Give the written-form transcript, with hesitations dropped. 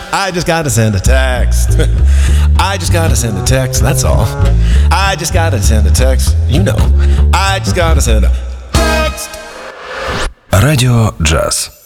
I just gotta send a text. I just gotta send a text, that's all. I just gotta send a text, you know. I just gotta send a text. Радио Джаз.